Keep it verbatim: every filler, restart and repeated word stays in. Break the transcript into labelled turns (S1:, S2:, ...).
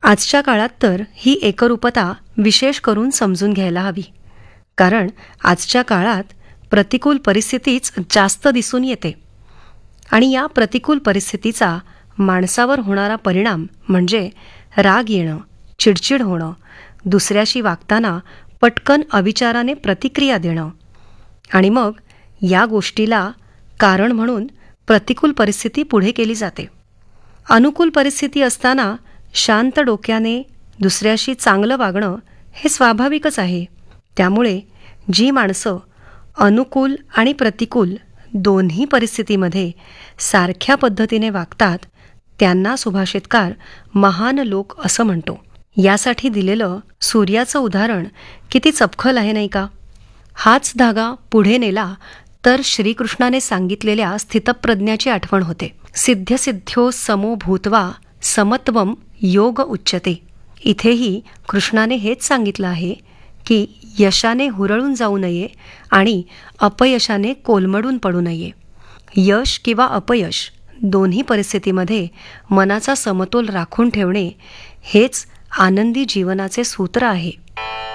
S1: आजच्या काळात तर ही एकरूपता विशेष करून समजून घ्यायला हवी. कारण आजच्या काळात प्रतिकूल परिस्थितीच जास्त दिसून येते आणि या प्रतिकूल परिस्थितीचा माणसावर होणारा परिणाम म्हणजे राग येणं, चिडचिड होणं, दुसऱ्याशी वागताना पटकन अविचाराने प्रतिक्रिया देणं आणि मग या गोष्टीला कारण म्हणून प्रतिकूल परिस्थिती पुढे केली जाते. अनुकूल परिस्थिती असताना शांत डोक्याने दुसऱ्याशी चांगलं वागणं हे स्वाभाविकच आहे. त्यामुळे जी माणसं अनुकूल आणि प्रतिकूल दोन्ही परिस्थितीमध्ये सारख्या पद्धतीने वागतात त्यांना सुभाषितकार महान लोक असं म्हणतो. यासाठी दिलेलं सूर्याचं उदाहरण किती चपखल आहे नाही का? हाच धागा पुढे नेला तर श्रीकृष्णाने सांगितलेल्या स्थितप्रज्ञाची आठवण होते. सिद्ध्यसिद्ध्यो समो भूत्वा समत्वम योग उच्यते. इथेही कृष्णाने हेच सांगितलं आहे की यशाने हुरळून जाऊ नये आणि अपयशाने कोलमडून पडू नये. यश किंवा अपयश दोन्ही परिस्थितीमध्ये मनाचा समतोल राखून ठेवणे हेच आनंदी जीवनाचे सूत्र आहे.